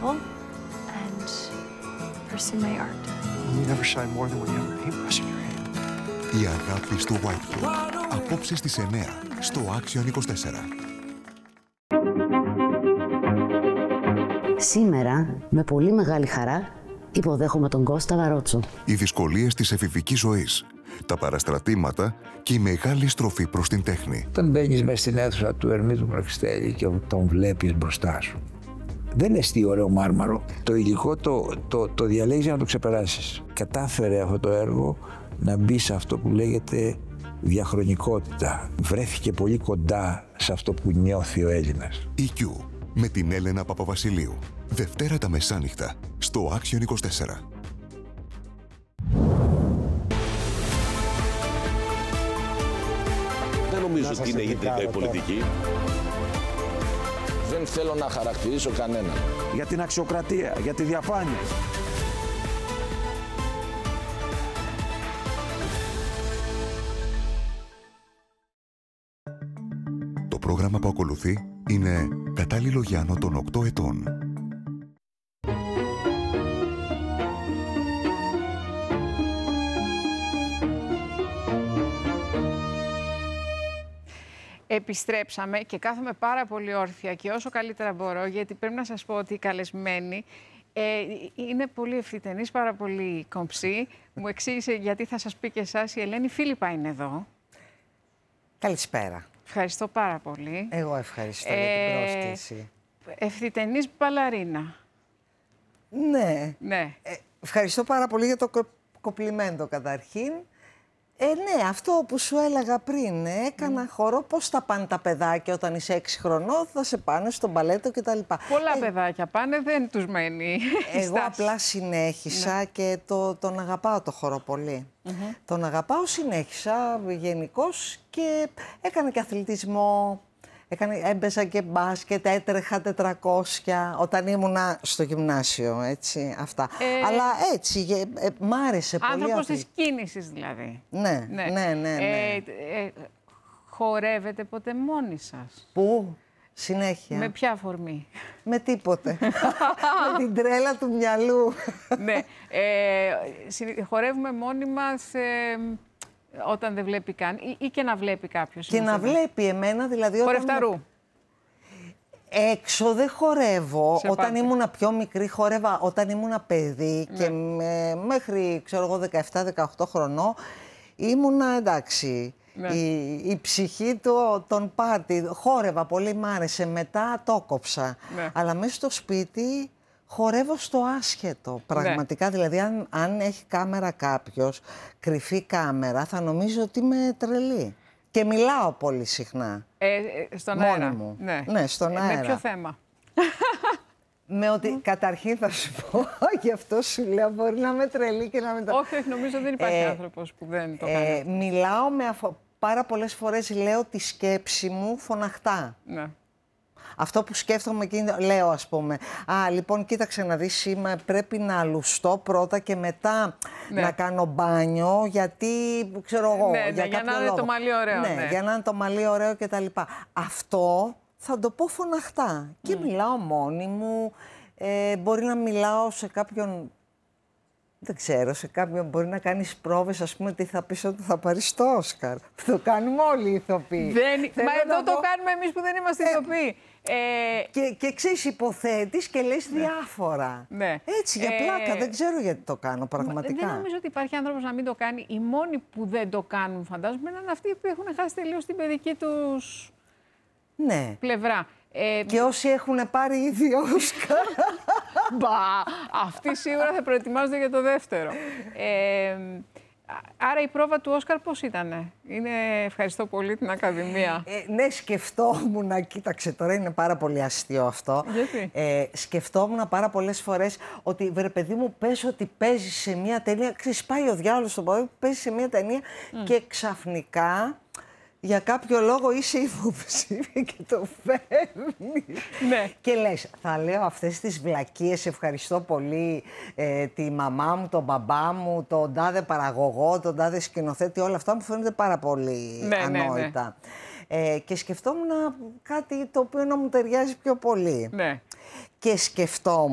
travel and pursue my art. You never shine more than when you have a paintbrush in your hand. Η αγάπη στο White Room. Απόψε στις 9 στο Action 24. Σήμερα, με πολύ μεγάλη χαρά, υποδέχομαι τον Κώστα Βαρότσο. Οι δυσκολίες της εφηβικής ζωής, τα παραστρατήματα και η μεγάλη στροφή προς την τέχνη. Όταν μπαίνεις μέσα στην αίθουσα του Ερμήτου Πραξιτέλη και τον βλέπεις μπροστά σου, δεν είναι τι ωραίο μάρμαρο. Το υλικό το διαλέγεις για να το ξεπεράσεις. Κατάφερε αυτό το έργο να μπει σε αυτό που λέγεται διαχρονικότητα. Βρέθηκε πολύ κοντά σε αυτό που νιώθει ο Έλληνας. EQ με την Έλενα Παπαβασιλείου. Δευτέρα τα μεσάνυχτα στο Action 24. Δεν νομίζω ότι είναι ιδρυτικά η πολιτική. Δεν θέλω να χαρακτηρίσω κανέναν. Για την αξιοκρατία, για τη διαφάνεια. Το πρόγραμμα που ακολουθεί είναι κατάλληλο για άνω των 8 ετών. Επιστρέψαμε και κάθομαι πάρα πολύ όρθια και όσο καλύτερα μπορώ, γιατί πρέπει να σας πω ότι οι καλεσμένοι είναι πολύ ευθυτενείς, πάρα πολύ κομψοί. Μου εξήγησε γιατί θα σας πει και εσάς. Η Ελένη Φίλιππα είναι εδώ. Καλησπέρα. Ευχαριστώ πάρα πολύ. Εγώ ευχαριστώ για την πρόσκληση. Ευθυτενής μπαλαρίνα. Ναι. Ναι. Ευχαριστώ πάρα πολύ για το κοπλιμέντο καταρχήν. Ναι, αυτό που σου έλεγα πριν, έκανα χορό. Πώς θα πάνε τα παιδάκια όταν είσαι 6 χρονών, θα σε πάνε στο μπαλέτο κτλ. Πολλά παιδάκια πάνε, δεν τους μένει. Εγώ απλά συνέχισα και τον αγαπάω το χορό πολύ. Τον αγαπάω, συνέχισα γενικώς και έκανα και αθλητισμό. Έμπαιζα και μπάσκετ, έτρεχα 400 όταν ήμουνα στο γυμνάσιο, έτσι, αυτά. Αλλά έτσι, μ' άρεσε πολύ. Άνθρωπος της κίνησης δηλαδή. Ναι. Χορεύετε ποτέ μόνοι σας? Πού? Συνέχεια. Με ποια αφορμή? Με τίποτε. Με την τρέλα του μυαλού. Ναι. Χορεύουμε μόνοι μας... όταν δεν βλέπει καν ή και να βλέπει κάποιος. Και να βλέπει εμένα, δηλαδή... Χορευταρού. Έξω δεν χορεύω. Όταν ήμουνα πιο μικρή χορεύα, όταν ήμουνα παιδί και μέχρι, ξέρω εγώ, 17-18 χρονών, ήμουνα εντάξει. Η ψυχή των πάρτι. Χόρευα πολύ, μ' άρεσε. Μετά το κόψα. Αλλά μέσα στο σπίτι... χορεύω στο άσχετο, πραγματικά. Δηλαδή, αν έχει κάμερα κάποιος, κρυφή κάμερα, θα νομίζω ότι είμαι τρελή. Και μιλάω πολύ συχνά. Στον μόνη αέρα. μου. Ναι, στον αέρα. Με ποιο θέμα? Με ότι, καταρχήν θα σου πω, γι' αυτό σου λέω, μπορεί να είμαι τρελή και να μην το... Όχι, νομίζω δεν υπάρχει άνθρωπος που δεν το κάνει. Μιλάω πάρα πολλές φορές, λέω τη σκέψη μου φωναχτά. Ναι. Αυτό που σκέφτομαι και λέω, ας πούμε, λοιπόν, κοίταξε να δεις, πρέπει να λουστώ πρώτα και μετά να κάνω μπάνιο, γιατί, ξέρω εγώ, για να είναι το μαλλί ωραίο. Ναι, για να είναι το μαλλί ωραίο και τα λοιπά. Αυτό θα το πω φωναχτά και μιλάω μόνη μου, μπορεί να μιλάω σε κάποιον... Δεν ξέρω, σε κάποιον μπορεί να κάνεις πρόβες, ας πούμε, τι θα πεις ότι θα πάρεις το Όσκαρ. Το κάνουμε όλοι οι ηθοποιοί. Μα εδώ το κάνουμε εμείς που δεν είμαστε ηθοποιοί. Και ξέρεις, υποθέτεις και λες διάφορα. Ναι. Έτσι, για πλάκα, δεν ξέρω γιατί το κάνω πραγματικά. Δεν νομίζω ότι υπάρχει άνθρωπος να μην το κάνει. Οι μόνοι που δεν το κάνουν, φαντάζομαι, είναι αυτοί που έχουν χάσει τελείως την παιδική τους πλευρά. Και όσοι έχουν πάρει ήδη Όσκαρ. Μπα, αυτοί σίγουρα θα προετοιμάζονται για το δεύτερο. Άρα η πρόβα του Όσκαρ πώς ήτανε? Ευχαριστώ πολύ την Ακαδημία. Ναι, σκεφτόμουν, κοίταξε, τώρα είναι πάρα πολύ αστείο αυτό. Γιατί? Σκεφτόμουν πάρα πολλές φορές ότι, βρε παιδί μου, πες ότι παίζεις σε μια ταινία, ξεσπάει ο διάολος στον πόδι, παίζεις σε μια ταινία και ξαφνικά για κάποιο λόγο είσαι υποψήφια και το φέρνεις. Ναι. Και λες, θα λέω αυτές τις βλακίες, ευχαριστώ πολύ τη μαμά μου, τον μπαμπά μου, τον τάδε παραγωγό, τον τάδε σκηνοθέτη, όλα αυτά μου φαίνονται πάρα πολύ ανόητα. Και σκεφτόμουν κάτι το οποίο να μου ταιριάζει πιο πολύ. Ναι. Και σκεφτόμουν